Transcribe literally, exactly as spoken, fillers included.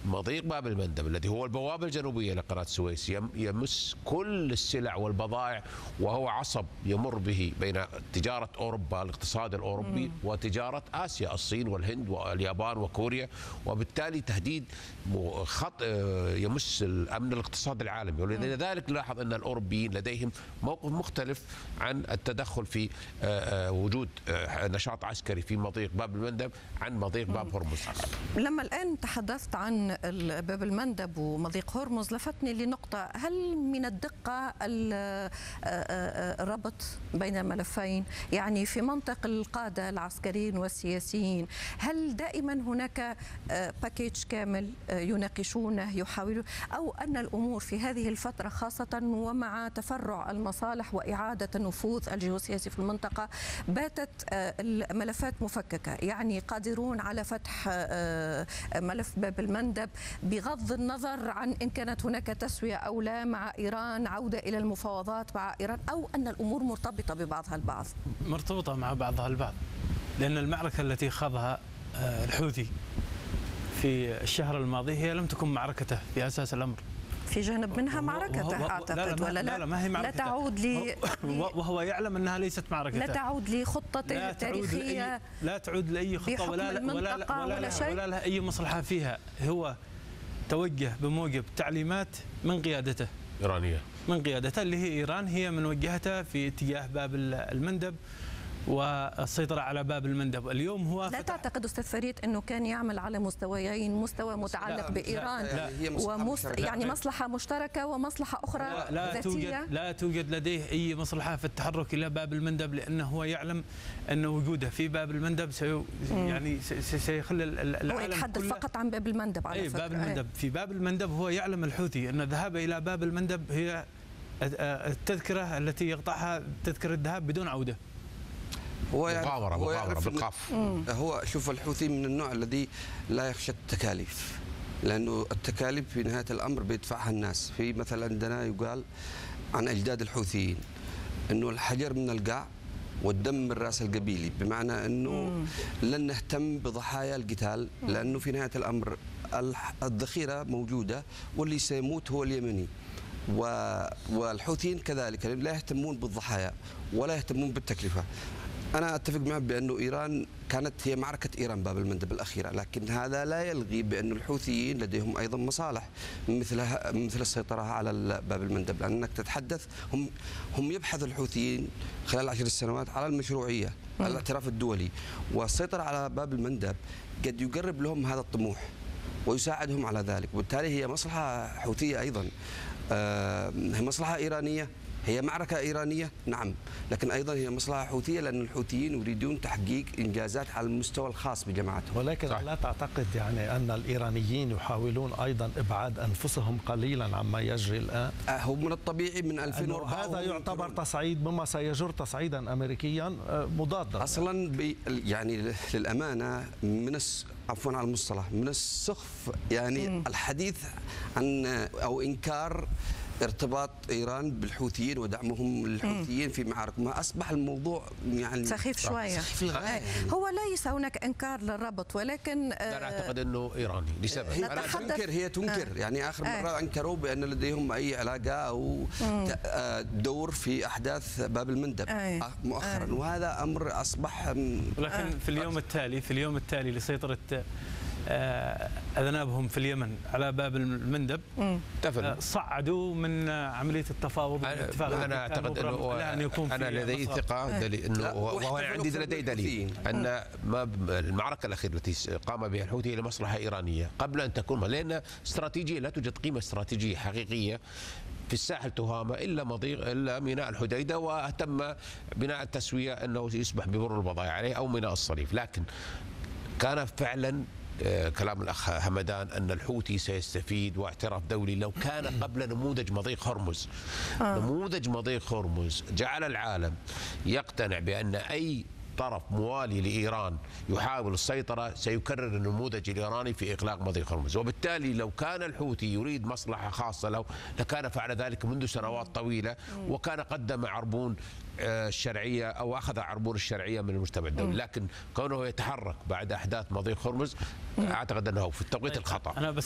مضيق باب المندب الذي هو البوابة الجنوبية لقناة السويس يمس كل السلع والبضائع، وهو عصب يمر به بين تجارة أوروبا الاقتصاد الأوروبي مم. وتجارة آسيا الصين والهند واليابان وكوريا، وبالتالي تهديد خط يمس الأمن الاقتصادي العالمي. ولذلك نلاحظ أن الأوروبيين لديهم موقف مختلف عن التدخل في وجود نشاط عسكري في مضيق باب المندب عن مضيق باب هرمز. لما الآن تحدثت عن باب المندب ومضيق هرمز لفتني لنقطة: هل من الدقة الربط بين الملفين؟ يعني في منطق القادة العسكريين والسياسيين هل دائما هناك باكيج كامل يناقشونه يحاولون، أو أن الأمور في هذه الفترة خاصة ومع تفرع المصالح وإعادة النفوذ الجيوسياسي في المنطقة باتت الملفات مفككة؟ يعني قادرون على فتح ملف باب المندب بغض النظر عن إن كانت هناك تسوية أو لا مع إيران، عودة إلى المفاوضات مع إيران، أو أن الأمور مرتبطة ببعضها البعض؟ مرتبطة مع بعضها البعض، لأن المعركة التي خاضها الحوثي في الشهر الماضي هي لم تكن معركته في أساس الأمر. في جانب منها معركته أعتقد، لا لا ولا لا؟ لا, لا ما هي معركته. لا تعود لي وهو يعلم أنها ليست معركته. لا تعود لخطته التاريخية، لا تعود لأي خطة ولا ولا ولا, ولا, ولا, شيء. ولا لها أي مصلحة فيها. هو توجه بموجب تعليمات من قيادته إيرانية، من قيادته اللي هي إيران، هي من وجهته في اتجاه باب المندب والسيطرة على باب المندب. اليوم هو لا تعتقد أستاذ فريد أنه كان يعمل على مستويين، مستوى متعلق لا بإيران لا لا ومس... يعني مصلحة مشتركة ومصلحة أخرى لا, لا ذاتية؟ توجد لا توجد لديه أي مصلحة في التحرك إلى باب المندب، لأنه هو يعلم أن وجوده في باب المندب سي... يعني سيخلي العالم هو يتحدث فقط عن باب المندب على أي فكرة. باب المندب. أي. في باب المندب هو يعلم الحوثي أن الذهاب إلى باب المندب هي التذكرة التي يقطعها تذكرة الذهاب بدون عودة. هو يعني مغامرة مغامرة بالقاف. هو شوف الحوثي من النوع الذي لا يخشى التكاليف، لأنه التكاليف في نهاية الأمر بيدفعها الناس. في مثلا عندنا يقال عن أجداد الحوثيين أنه الحجر من القاع والدم من راس القبيلي، بمعنى أنه لن نهتم بضحايا القتال، لأنه في نهاية الأمر الذخيرة موجودة واللي سيموت هو اليمني. والحوثيين كذلك لا يهتمون بالضحايا ولا يهتمون بالتكلفة. أنا أتفق معه بأنه إيران كانت هي معركة إيران باب المندب الأخيرة، لكن هذا لا يلغي بأن الحوثيين لديهم أيضا مصالح مثلها مثل السيطرة على باب المندب، لأنك تتحدث هم هم يبحث الحوثيين خلال عشر سنوات على المشروعية، على الاعتراف الدولي، والسيطرة على باب المندب قد يقرب لهم هذا الطموح ويساعدهم على ذلك، وبالتالي هي مصلحة حوثية أيضا. آه هي مصلحة إيرانية، هي معركة إيرانية نعم، لكن أيضا هي مصلحة حوثية، لأن الحوثيين يريدون تحقيق إنجازات على المستوى الخاص بجماعتهم. ولكن صح. لا تعتقد يعني أن الإيرانيين يحاولون أيضا إبعاد أنفسهم قليلا عما يجري الآن؟ هو من الطبيعي من ألفين وأربعة هذا يعتبر تصعيد مما سيجر تصعيدا أمريكيا مضادا أصلا يعني للأمانة من الس... عفوا على المصطلح من السخف يعني م. الحديث عن أو إنكار ارتباط إيران بالحوثيين ودعمهم للحوثيين في معاركهم. أصبح الموضوع يعني سخيف شوية. سخيف للغاية. هو ليس هناك إنكار للربط، ولكن لا أعتقد أنه إيراني لسبب. هي تنكر هي تنكر آه. يعني آخر مرة آه. أنكروا بأن لديهم أي علاقة أو دور في أحداث باب المندب آه. مؤخرا آه. وهذا أمر أصبح. ولكن آه. في اليوم التالي في اليوم التالي لسيطرة أذنابهم في اليمن على باب المندب صعدوا من عملية التفاوض. أنا, أنا أعتقد أنه أنا لدي ثقة أنه وهو عندي لدي دليل أن ما المعركة الأخيرة التي قام بها الحوثي لمصلحة إيرانية قبل أن تكون، لأن استراتيجية لا توجد قيمة استراتيجية حقيقية في الساحل تهامة إلا مضيق إلا ميناء الحديدة، وتم بناء التسوية أنه يسمح بمرور البضائع عليه أو ميناء الصريف. لكن كان فعلا كلام الأخ همدان أن الحوثي سيستفيد واعتراف دولي لو كان قبل نموذج مضيق هرمز. آه. نموذج مضيق هرمز جعل العالم يقتنع بأن أي طرف موالي لإيران يحاول السيطرة سيكرر النموذج الإيراني في إغلاق مضيق هرمز، وبالتالي لو كان الحوثي يريد مصلحة خاصة له لكان فعل ذلك منذ سنوات طويلة، وكان قدم عربون الشرعية أو أخذ عربون الشرعية من المجتمع الدولي. لكن كونه يتحرك بعد أحداث مضيق هرمز أعتقد أنه في التوقيت الخطأ.